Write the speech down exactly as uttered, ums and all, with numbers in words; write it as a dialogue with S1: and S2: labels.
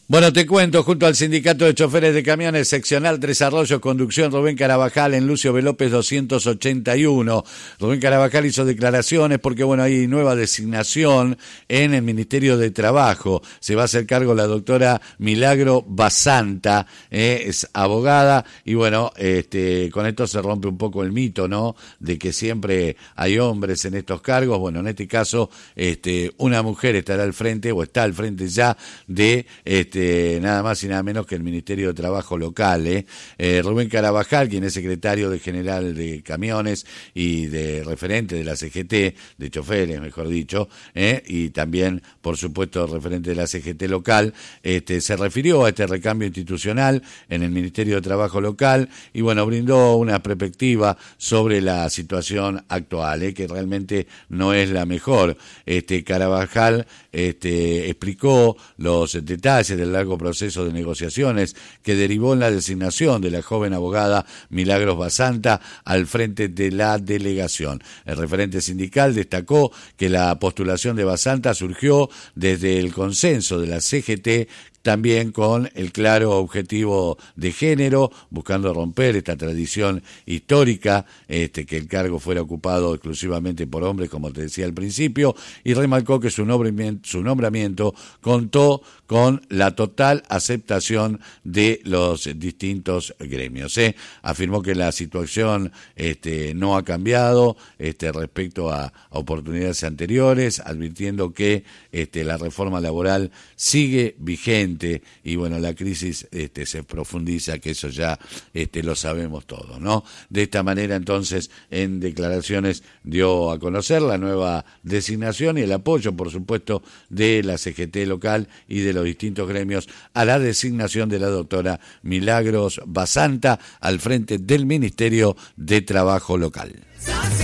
S1: Bueno, te cuento, junto al Sindicato de Choferes de Camiones, Seccional Tres Arroyos, Conducción Rubén Carabajal, en Lucio B. López doscientos ochenta y uno. Rubén Carabajal hizo declaraciones porque, bueno, hay nueva designación en el Ministerio de Trabajo. Se va a hacer cargo la doctora Milagro Basanta, eh, es abogada, y bueno, este, con esto se rompe un poco el mito, ¿no?, de que siempre hay hombres en estos cargos. Bueno, en este caso, este, una mujer estará al frente, o está al frente ya de, este, Este, nada más y nada menos que el Ministerio de Trabajo local. ¿eh? Eh, Rubén Carabajal, quien es secretario de General de Camiones y de referente de la C G T, de choferes, mejor dicho, ¿eh? y también, por supuesto, referente de la C G T local, este, se refirió a este recambio institucional en el Ministerio de Trabajo local y, bueno, brindó una perspectiva sobre la situación actual, ¿eh? que realmente no es la mejor. Este, Carabajal este, explicó los detalles del largo proceso de negociaciones que derivó en la designación de la joven abogada Milagros Basanta al frente de la delegación. El referente sindical destacó que la postulación de Basanta surgió desde el consenso de la C G T, también con el claro objetivo de género, buscando romper esta tradición histórica, este, que el cargo fuera ocupado exclusivamente por hombres, como te decía al principio, y remarcó que su nombramiento, su nombramiento contó con la total aceptación de los distintos gremios. ¿eh? Afirmó que la situación este, no ha cambiado este, respecto a, a oportunidades anteriores, advirtiendo que este, la reforma laboral sigue vigente y, bueno, la crisis este, se profundiza, que eso ya este, lo sabemos todos, ¿no? De esta manera, entonces, en declaraciones dio a conocer la nueva designación y el apoyo, por supuesto, de la C G T local y de los distintos gremios a la designación de la doctora Milagros Basanta al frente del Ministerio de Trabajo local.